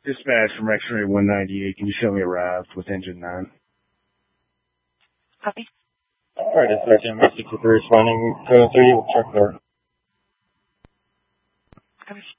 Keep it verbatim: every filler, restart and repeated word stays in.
Dispatch from X-ray one ninety-eight. Can you show me a raft with engine nine? Copy. Alright, it's Sergeant sixty-three responding to three with truck door. Copy.